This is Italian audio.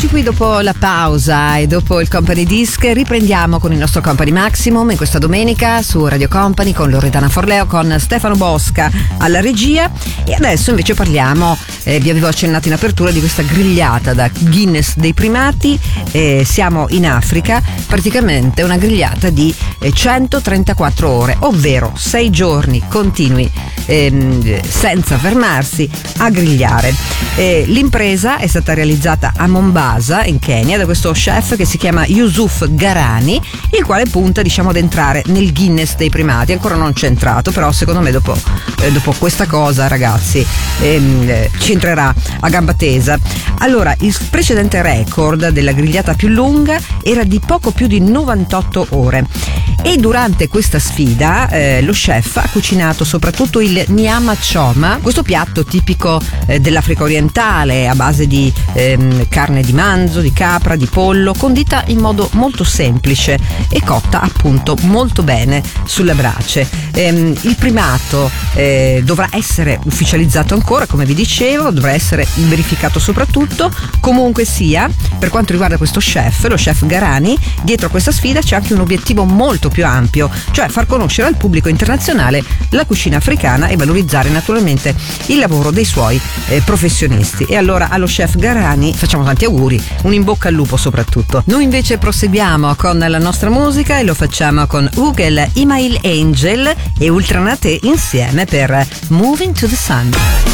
Eccoci qui dopo la pausa e dopo il Company Disc. Riprendiamo con il nostro Company Maximum in questa domenica su Radio Company con Loredana Forleo, con Stefano Bosca alla regia. E adesso invece parliamo, vi avevo accennato in apertura, di questa grigliata da Guinness dei primati. Siamo in Africa, praticamente una grigliata di 134 ore, ovvero 6 giorni continui senza fermarsi a grigliare. L'impresa è stata realizzata a Mombasa in Kenya da questo chef che si chiama Yusuf Garani, il quale punta, diciamo, ad entrare nel Guinness dei primati. Ancora non c'è entrato, però secondo me dopo questa cosa, ragazzi, ci entrerà a gamba tesa. Allora, il precedente record della grigliata più lunga era di poco più di 98 ore e durante questa sfida lo chef ha cucinato soprattutto il nyama choma, questo piatto tipico dell'Africa orientale a base di carne di manzo, di capra, di pollo, condita in modo molto semplice e cotta appunto molto bene sulle brace. Il primato dovrà essere ufficializzato ancora, come vi dicevo, dovrà essere verificato soprattutto. Comunque sia, per quanto riguarda questo chef, lo chef Garani, dietro a questa sfida c'è anche un obiettivo molto più ampio, cioè far conoscere al pubblico internazionale la cucina africana e valorizzare naturalmente il lavoro dei suoi professionisti. E allora allo chef Garani facciamo tanti auguri, un in bocca al lupo soprattutto. Noi invece proseguiamo con la nostra musica e lo facciamo con Ugel, Imail Angel e Ultranate insieme per Moving to the Sun.